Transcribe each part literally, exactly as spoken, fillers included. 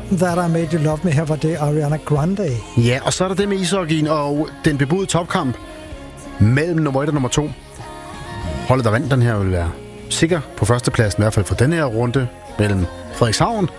That I Made You Love Me. Her var det Ariana Grande. Ja, og så er der det med ishockeyen og den bebudede topkamp mellem nummer et og nummer to. Holdet, der vandt den her, vil være sikker på førstepladsen, i hvert fald for den her runde mellem Frederikshavn.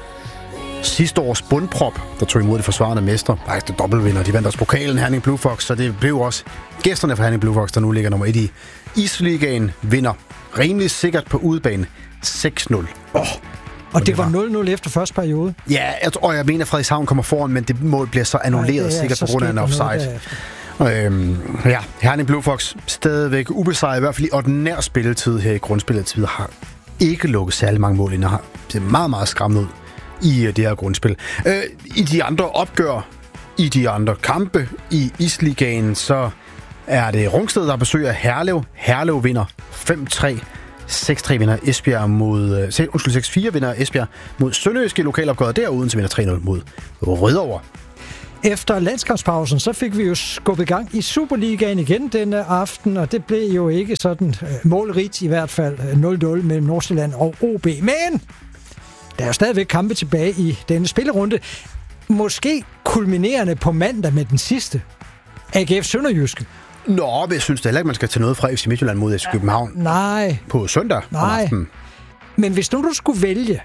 Sidste års bundprop, der tog imod de forsvarende mestre. Faktisk dobbeltvinder. De vandt også pokalen Herning Blue Fox, så det blev også gæsterne fra Herning Blue Fox, der nu ligger nummer et i Isligaen, vinder rimelig sikkert på udebane seks nul. Oh. Og det var nul nul efter første periode? Ja, og jeg mener, at Frederikshavn kommer foran, men det mål bliver så annulleret ja, sikkert på grund af en offside. Øhm, ja, Herning Blue Fox stadigvæk ubesejret, i hvert fald i ordinær spilletid her i grundspilletid, har ikke lukket særlig mange mål ind, og har det meget, meget skræmmende ud i det her grundspil. Øh, I de andre opgør, i de andre kampe i Isligaen, så er det Rungsted, der besøger Herlev. Herlev vinder fem tre. seks tre vinder Esbjerg mod... Øh, undskyld, seks fire vinder Esbjerg mod Sønderjyske i lokalopgøret. Der Odense vinder tre nul mod Rødovre. Efter landskampspausen, så fik vi jo skubbet gang i Superligaen igen denne aften, og det blev jo ikke sådan øh, målrigt, i hvert fald nul nul mellem Nordsjælland og O B. Men der er jo stadigvæk kampe tilbage i denne spillerunde. Måske kulminerende på mandag med den sidste. A G F Sønderjyske. Nå, men jeg synes da heller ikke, man skal tage noget fra F C Midtjylland mod F C København. Ja, nej. På søndag nej. om aftenen. Men hvis nu du skulle vælge,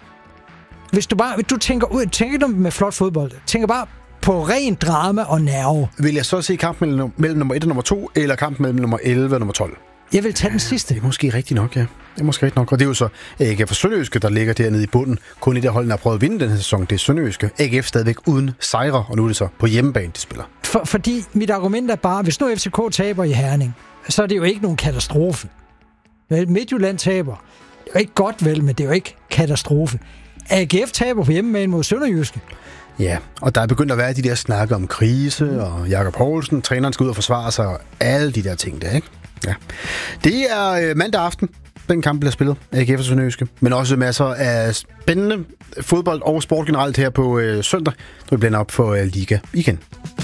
hvis du bare, hvis du tænker ud, tænker du med flot fodbold, tænker bare på ren drama og nerve. Vil jeg så se kampen mellem, mellem nummer et og nummer to, eller kampen mellem nummer elleve og nummer tolv? Jeg vil tage den sidste. Det er måske rigtigt nok, ja. Det er måske rigtigt nok. Og det er jo så A G F Sønderjyske, der ligger dernede i bunden. Kun i det hold, der har prøvet at vinde den her sæson, det er Sønderjyske. A G F stadigvæk uden sejre, og nu er det så på hjemmebane, de spiller. For, fordi mit argument er bare, hvis nu F C K taber i Herning, så er det jo ikke nogen katastrofe. Midtjylland taber. Det er jo ikke godt vel, men det er jo ikke katastrofe. A G F taber på hjemmebane mod Sønderjyske. Ja, og der er begyndt at være de der snakke om krise, og Jakob Poulsen, træneren skal ud og forsvare sig, og alle de der ting der, ikke? Ja. Det er øh, mandag aften, den kamp bliver spillet af A G F og Sønderjyske, men også masser af spændende fodbold og sport generelt her på øh, søndag, når vi bliver op for øh, Liga igen.